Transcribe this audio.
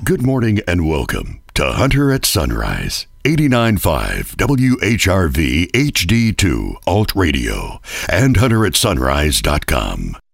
Good morning and welcome to Hunter at Sunrise, 89.5 WHRV HD2 Alt Radio and HunterAtSunrise.com.